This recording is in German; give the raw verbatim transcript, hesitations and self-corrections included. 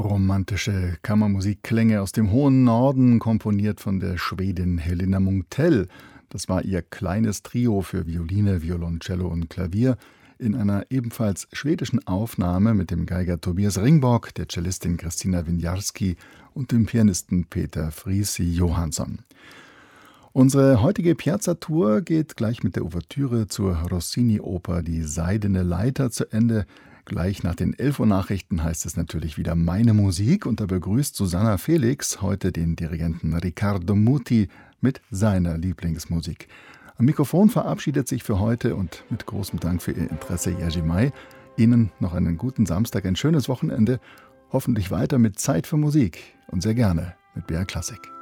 Romantische Kammermusikklänge aus dem hohen Norden, komponiert von der Schwedin Helena Munktell. Das war ihr kleines Trio für Violine, Violoncello und Klavier in einer ebenfalls schwedischen Aufnahme mit dem Geiger Tobias Ringborg, der Cellistin Kristina Winiarski und dem Pianisten Peter Friisi Johansson. Unsere heutige Piazza-Tour geht gleich mit der Ouvertüre zur Rossini-Oper Die Seidene Leiter zu Ende. Gleich nach den elf Uhr Nachrichten heißt es natürlich wieder Meine Musik und da begrüßt Susanna Felix heute den Dirigenten Riccardo Muti mit seiner Lieblingsmusik. Am Mikrofon verabschiedet sich für heute und mit großem Dank für Ihr Interesse Jerzy May. Ihnen noch einen guten Samstag, ein schönes Wochenende, hoffentlich weiter mit Zeit für Musik und sehr gerne mit B R Klassik.